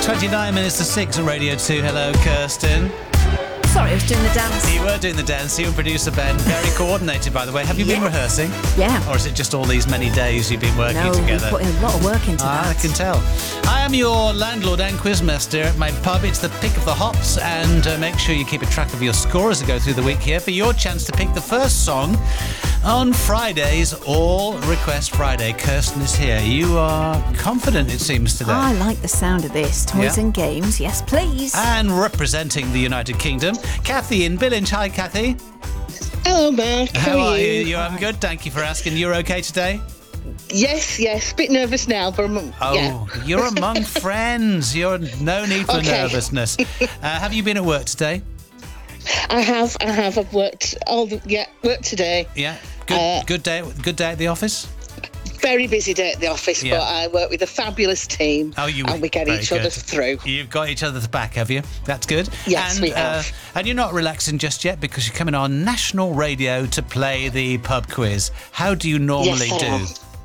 29 minutes to 6 on Radio 2. Hello, Kirsten. Sorry, I was doing the dance. You were doing the dance. You and producer Ben. Very coordinated, by the way. Have you been rehearsing? Yeah. Or is it just all these many days you've been working No, together? we put in a lot of work into that. I can tell. I am your landlord and quizmaster at my pub. It's the pick of the hops, and make sure you keep a track of your score as I go through the week here for your chance to pick the first song on Fridays, All Request Friday. Kirsten is here. You are confident, it seems, today. I like the sound of this. Toys and games, yes please. And representing the United Kingdom, Kathy in Billinge. Hi, Kathy. Hello, Mark. How are you? I'm good. Thank you for asking. You're okay today? Yes. Bit nervous now, but You're among friends. You're no need for nervousness. Have you been at work today? I have. I've worked work today. Yeah. Good day. Good day at the office. Very busy day at the office, but I work with a fabulous team. And we get each other through. You've got each other's back, have you? That's good. Yes, we have. And you're not relaxing just yet because you're coming on national radio to play the pub quiz. How do you normally do?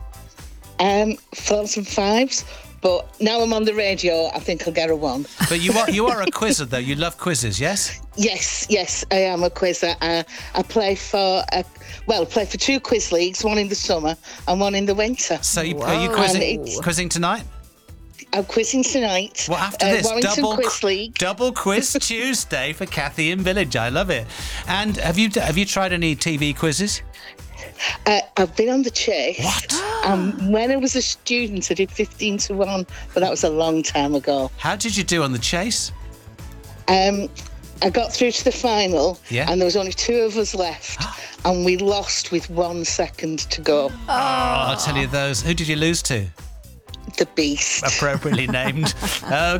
4s and 5s. But now I'm on the radio, I think I'll get a 1. But you are a quizzer, though. You love quizzes, yes? Yes, I am a quizzer. I play for 2 quiz leagues, one in the summer and one in the winter. So are you quizzing tonight? I'm quizzing tonight. Well, after this, Warrington Quiz League. Double quiz Tuesday for Kathy in Village. I love it. And have you tried any TV quizzes? I've been on the Chase. What? When I was a student, I did 15 to 1, but that was a long time ago. How did you do on the Chase? I got through to the final, Yeah. and there was only 2 of us left, and we lost with 1 second to go. I'll tell you those. Who did you lose to? The Beast. Appropriately named.